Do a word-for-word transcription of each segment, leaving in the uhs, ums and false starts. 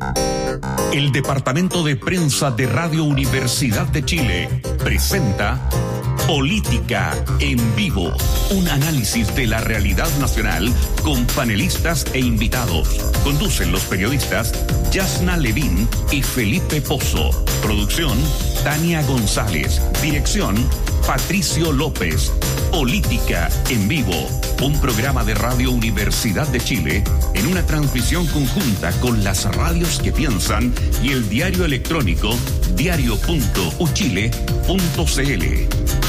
El Departamento de Prensa de Radio Universidad de Chile presenta Política en Vivo, un análisis de la realidad nacional con panelistas e invitados. Conducen los periodistas Yasna Levín y Felipe Pozo. Producción Tania González. Dirección Patricio López. Política en Vivo, un programa de Radio Universidad de Chile en una transmisión conjunta con las radios que piensan y el diario electrónico diario punto u chile punto c l.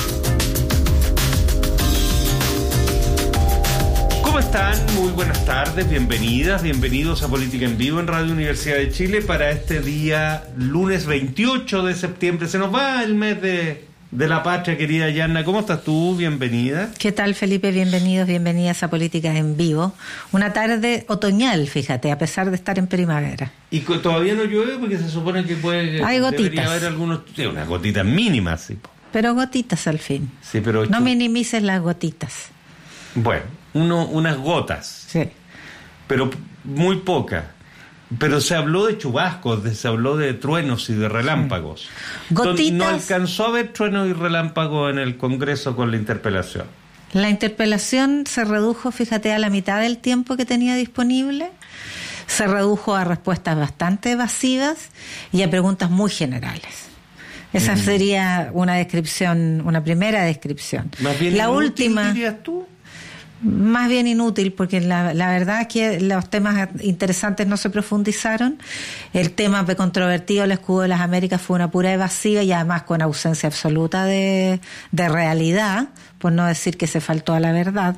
¿Cómo están? Muy buenas tardes, bienvenidas, bienvenidos a Política en Vivo en Radio Universidad de Chile para este día lunes veintiocho de septiembre. Se nos va el mes de... de la patria, querida Yanna. ¿Cómo estás tú? Bienvenida. ¿Qué tal, Felipe? Bienvenidos, bienvenidas a Políticas en Vivo. Una tarde otoñal, fíjate, a pesar de estar en primavera. Y todavía no llueve porque se supone que puede... Hay gotitas. Debería haber algunos... Sí, unas gotitas mínimas, sí. Pero gotitas al fin. Sí, pero... No minimices las gotitas. Bueno, uno, unas gotas. Sí. Pero muy pocas. Pero se habló de chubascos, de, se habló de truenos y de relámpagos. Sí. Gotitas. No alcanzó a haber truenos y relámpagos en el Congreso con la interpelación. La interpelación se redujo, fíjate, a la mitad del tiempo que tenía disponible. Se redujo a respuestas bastante evasivas y a preguntas muy generales. Esa mm. sería una descripción, una primera descripción. Más bien la inútil, última, dirías tú. Más bien inútil, porque la, la verdad es que los temas interesantes no se profundizaron. El tema controvertido, el escudo de las Américas, fue una pura evasiva y además con ausencia absoluta de, de realidad, por no decir que se faltó a la verdad.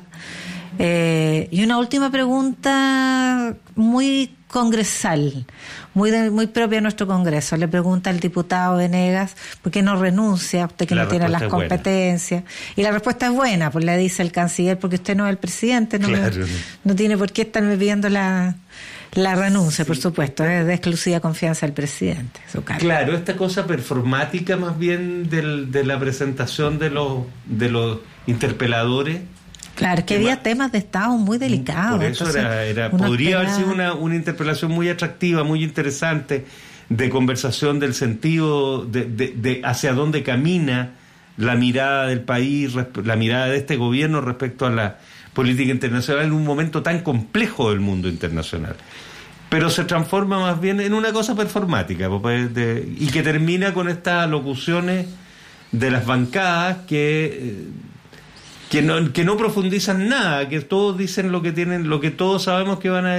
Eh, y una última pregunta muy congresal, muy de, muy propia de nuestro Congreso. Le pregunta el diputado Venegas por qué no renuncia, usted que la no tiene las competencias. Buena. Y la respuesta es buena, pues le dice el canciller, porque usted no es el presidente, no, claro. me, no tiene por qué estarme pidiendo la, la renuncia, sí. Por supuesto, es de exclusiva confianza del presidente. Su cargo. Claro, esta cosa performática más bien del, de la presentación de los, de los interpeladores. Claro, que había temas de Estado muy delicados. Por eso entonces, era, era podría haber sido una, una interpelación muy atractiva, muy interesante, de conversación del sentido de, de, de hacia dónde camina la mirada del país, la mirada de este gobierno respecto a la política internacional en un momento tan complejo del mundo internacional. Pero se transforma más bien en una cosa performática, de, y que termina con estas alocuciones de las bancadas que... Que no, que no profundizan nada, que todos dicen lo que tienen, lo que todos sabemos que van a